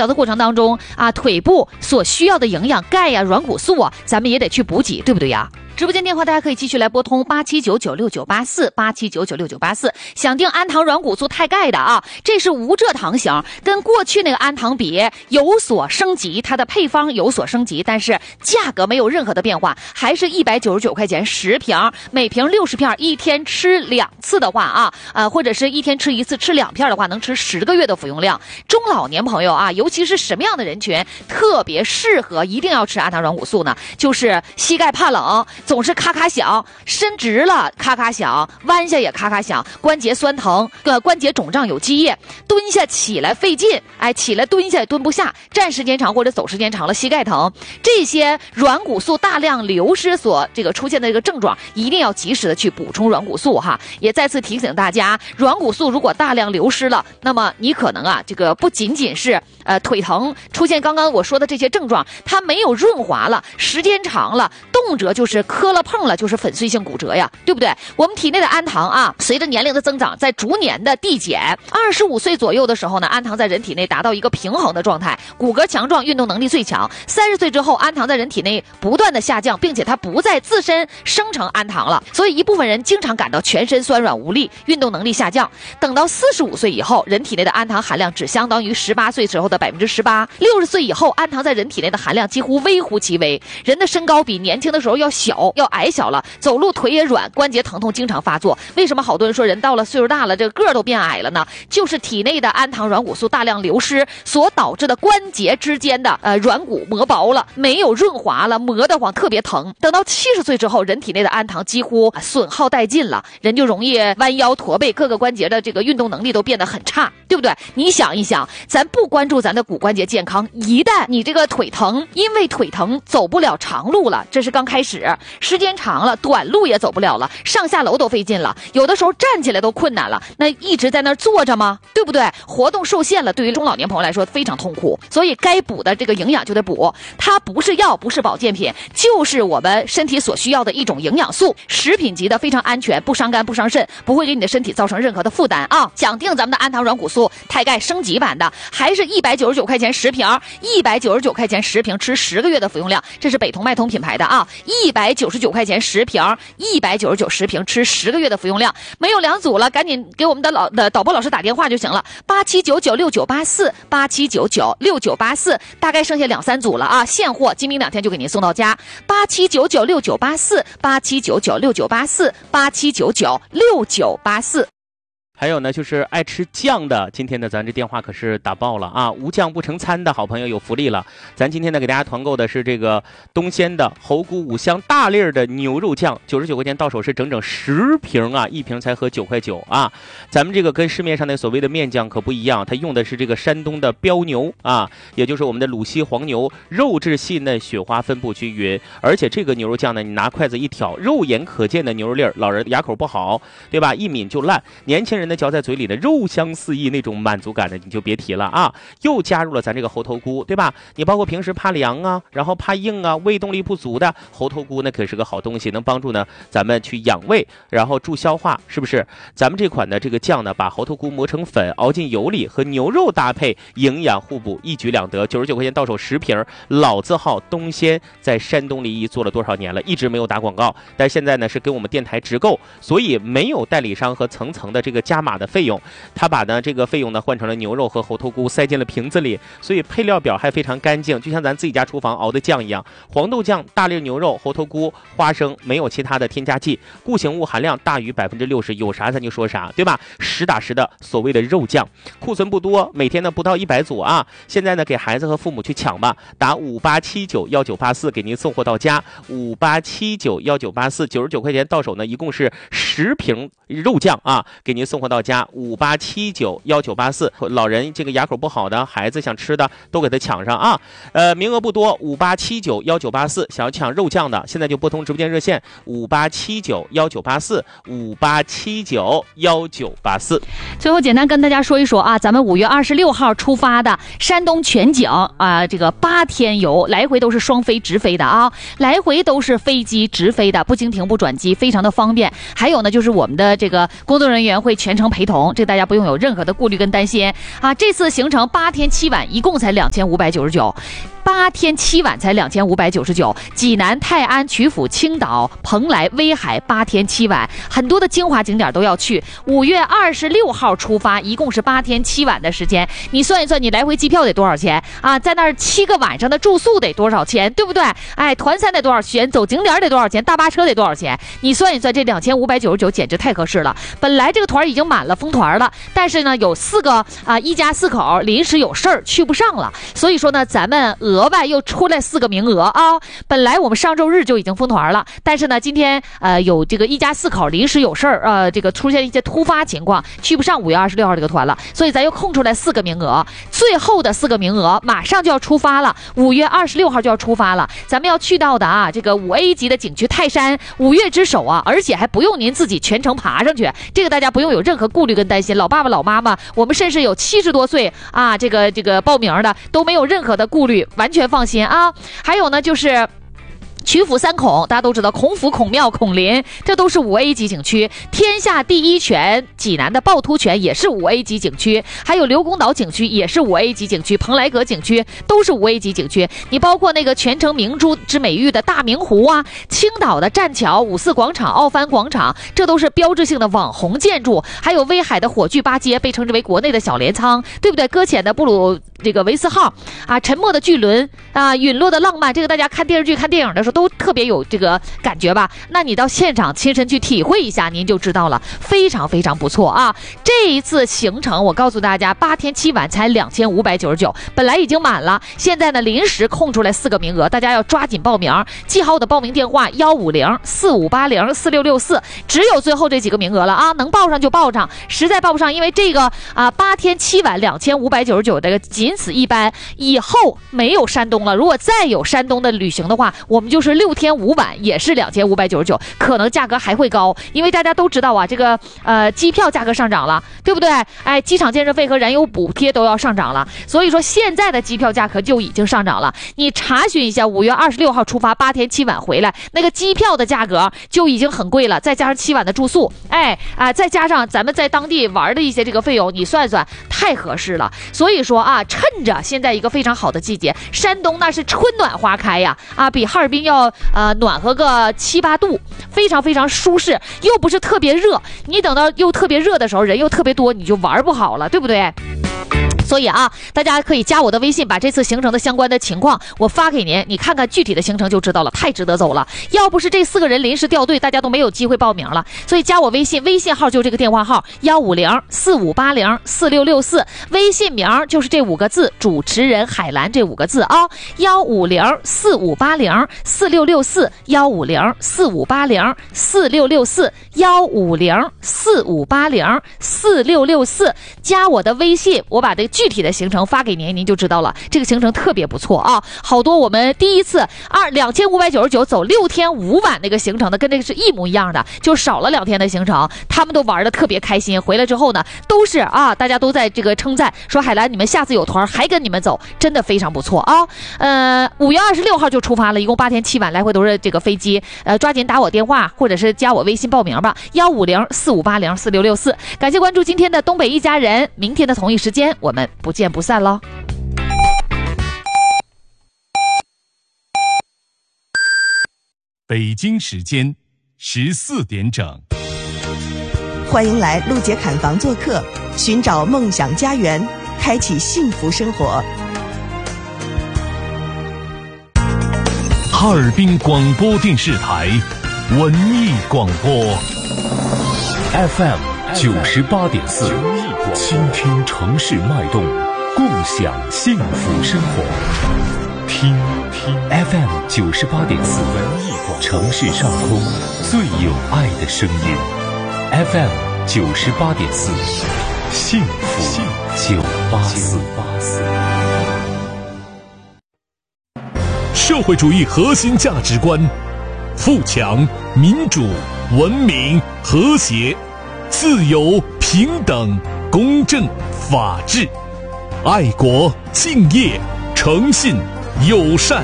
疗的过程当中啊，腿部所需要的营养钙呀、软骨素啊，咱们也得去补给，对不对呀？直播间电话大家可以继续来拨通87996984，87996984，想定氨糖软骨素钛钙的啊，这是无蔗糖型，跟过去那个氨糖比有所升级，它的配方有所升级，但是价格没有任何的变化，还是199块钱10瓶，每瓶60片，一天吃2次的话啊，或者是一天吃1次，吃2片的话，能吃10个月的服用量。中老年朋友啊，尤其是什么样的人群特别适合一定要吃氨糖软骨素呢？就是膝盖怕冷，总是咔咔响，伸直了咔咔响，弯下也咔咔响，关节酸疼，关节肿胀有积液，蹲下起来费劲，起来蹲下也蹲不下，站时间长或者走时间长了膝盖疼，这些软骨素大量流失所出现的这个症状，一定要及时的去补充软骨素哈。也再次提醒大家，软骨素如果大量流失了，那么你可能不仅仅是腿疼，出现刚刚我说的这些症状，它没有润滑了，时间长了，动辄就是磕了碰了就是粉碎性骨折呀，对不对？我们体内的氨糖啊，随着年龄的增长，在逐年的递减。25岁左右的时候呢，氨糖在人体内达到一个平衡的状态，骨骼强壮，运动能力最强。30岁之后，氨糖在人体内不断的下降，并且它不再自身生成氨糖了，所以一部分人经常感到全身酸软无力，运动能力下降。等到45岁以后，人体内的氨糖含量只相当于18岁时候的18%，60岁以后，氨糖在人体内的含量几乎微乎其微。人的身高比年轻的时候要矮小了，走路腿也软，关节疼痛经常发作。为什么好多人说人到了岁数大了，这个个儿都变矮了呢？就是体内的氨糖软骨素大量流失所导致的关节之间的软骨磨薄了，没有润滑了，磨得慌，特别疼。等到70岁之后，人体内的氨糖几乎损耗殆尽了，人就容易弯腰驼背，各个关节的这个运动能力都变得很差，对不对？你想一想，咱不关注咱的骨关节健康，一旦你这个腿疼，因为腿疼走不了长路了，这是刚开始，时间长了，短路也走不了了，上下楼都费劲了，有的时候站起来都困难了，那一直在那儿坐着吗？对不对？活动受限了，对于中老年朋友来说非常痛苦，所以该补的这个营养就得补，它不是药，不是保健品，就是我们身体所需要的一种营养素，食品级的，非常安全，不伤肝不伤肾，不会给你的身体造成任何的负担啊！想定咱们的氨糖软骨素钛钙升级版的，还是199块钱10瓶，199块钱10瓶，吃10个月的服用量，这是北通脉通品牌的啊，199块钱10瓶，199 10瓶，吃10个月的服用量。没有2组了，赶紧给我们的导播老师打电话就行了，87996984，87996984，大概剩下2、3组了啊，现货，今明2天就给您送到家，87996984，87996984，87996984。 还有呢，就是爱吃酱的，今天呢咱这电话可是打爆了啊！无酱不成餐的好朋友有福利了，咱今天呢给大家团购的是这个东鲜的猴菇5香大粒儿的牛肉酱，99块钱到手是整整10瓶啊，一瓶才合9块9啊！咱们这个跟市面上的所谓的面酱可不一样，它用的是这个山东的标牛啊，也就是我们的鲁西黄牛，肉质细嫩，雪花分布均匀，而且这个牛肉酱呢，你拿筷子一挑，肉眼可见的牛肉粒儿，老人牙口不好，对吧？一抿就烂，年轻人嚼在嘴里的肉香四溢，那种满足感的你就别提了啊！又加入了咱这个猴头菇，对吧？你包括平时怕凉啊，然后怕硬啊，胃动力不足的，猴头菇那可是个好东西，能帮助呢咱们去养胃，然后助消化，是不是？咱们这款的这个酱呢，把猴头菇磨成粉，熬进油里，和牛肉搭配，营养互补，一举两得。99块钱到手10瓶，老字号东鲜，在山东临沂做了多少年了，一直没有打广告，但现在呢是跟我们电台直购，所以没有代理商和层层的这个加码的费用，他把呢这个费用呢换成了牛肉和猴头菇，塞进了瓶子里，所以配料表还非常干净，就像咱自己家厨房熬的酱一样。黄豆酱、大粒牛肉、猴头菇、花生，没有其他的添加剂，固形物含量大于60%，有啥咱就说啥，对吧？实打实的所谓的肉酱，库存不多，每天呢不到100组啊。现在呢给孩子和父母去抢吧，打58791984给您送货到家，58791984，99块钱到手呢，一共是10瓶肉酱啊，给您送货到家，58791984。老人这个牙口不好的，孩子想吃的都给他抢上啊。名额不多，58791984，想要抢肉酱的，现在就拨通直播间热线58791984，58791984。 最后简单跟大家说一说啊，咱们5月26号出发的山东全景啊，这个8天游，来回都是双飞直飞的啊，来回都是飞机直飞的，不经停不转机，非常的方便。还有呢，就是我们的这个工作人员会全全程陪同，这大家不用有任何的顾虑跟担心啊。这次行程8天7晚，一共才2599。8天7晚才2599，济南、泰安、曲阜、青岛、蓬莱、威海8天7晚，很多的精华景点都要去。5月26号出发，一共是8天7晚的时间。你算一算，你来回机票得多少钱啊？在那儿7个晚上的住宿得多少钱，对不对？哎，团餐得多少钱？走景点得多少钱？大巴车得多少钱？你算一算，这2599简直太合适了。本来这个团已经满了，封团了，但是呢，有4个一家4口临时有事儿去不上了，所以说呢，咱们额外又出来4个名额啊！本来我们上周日就已经封团了，但是呢，今天有这个一家4口临时有事儿，这个出现一些突发情况，去不上5月26号这个团了，所以咱又空出来4个名额，最后的4个名额马上就要出发了，5月26号就要出发了，咱们要去到的这个5A 级的景区泰山，5岳之首啊，而且还不用您自己全程爬上去，这个大家不用有任何顾虑跟担心，老爸爸老妈妈，我们甚至有70多岁啊，这个报名的都没有任何的顾虑，完全放心啊。还有呢，就是曲阜3孔，大家都知道，孔府、孔庙、孔林，这都是5A 级景区。天下第一泉，济南的趵突泉也是5A 级景区，还有刘公岛景区也是5A 级景区，蓬莱阁景区都是5A 级景区。你包括那个全城明珠之美誉的大明湖啊，青岛的栈桥、五四广场、奥帆广场，这都是标志性的网红建筑。还有威海的火炬八街，被称之为国内的小镰仓，对不对？搁浅的布鲁这个维斯号啊，沉没的巨轮啊，陨落的浪漫，这个大家看电视剧、看电影的时候都特别有这个感觉吧？那你到现场亲身去体会一下，您就知道了，非常非常不错啊！这一次行程我告诉大家，8天7晚才2599，本来已经满了，现在呢临时空出来4个名额，大家要抓紧报名，记好我的报名电话150-4580-4664，只有最后这几个名额了啊！能报上就报上，实在报不上，因为这个8天7晚2599的仅此一班，以后没有山东了。如果再有山东的旅行的话，我们就是6天5晚，也是2599，可能价格还会高，因为大家都知道啊，这个机票价格上涨了，对不对？哎，机场建设费和燃油补贴都要上涨了，所以说现在的机票价格就已经上涨了。你查询一下，5月26号出发，8天7晚回来，那个机票的价格就已经很贵了，再加上7晚的住宿，再加上咱们在当地玩的一些这个费用，你算算，太合适了。所以说啊，趁着现在一个非常好的季节，山东那是春暖花开呀，比哈尔滨要暖和个7、8度，非常非常舒适，又不是特别热。你等到又特别热的时候，人又特别多，你就玩不好了，对不对？所以大家可以加我的微信，把这次行程的相关的情况我发给您，你看看具体的行程就知道了，太值得走了。要不是这4个人临时调队，大家都没有机会报名了。所以加我微信，微信号就这个电话号150-4580-4664，微信名就是这5个字，主持人海兰这5个字啊，150-4580-4664， 150-4580-4664， 150-4580-4664，加我的微信，我把这具体的行程发给您，您就知道了。这个行程特别不错啊，好多我们第一次2599走6天5晚那个行程的，跟这个是一模一样的，就少了2天的行程，他们都玩的特别开心。回来之后呢，都是大家都在这个称赞，说海兰你们下次有团还跟你们走，真的非常不错啊。5月26号就出发了，一共8天7晚，来回都是这个飞机。抓紧打我电话或者是加我微信报名吧，150-4580-4664。感谢关注今天的东北一家人，明天的同一时间我们不见不散喽。 北京时间14点整， 欢迎来陆杰侃房做客，寻找梦想家园，开启幸福生活。 哈尔滨广播电视台文艺广播 FM 98.4，倾听城市脉动，共享幸福生活。听 FM 98.4，城市上空最有爱的声音。FM 98.4，幸福984。社会主义核心价值观：富强、民主、文明、和谐、自由、平等、公正、法治、爱国、敬业、诚信、友善。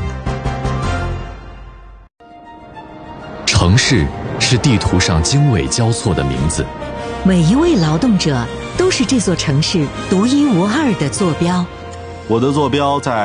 城市是地图上经纬交错的名字， 每一位劳动者都是这座城市独一无二的坐标。 我的坐标在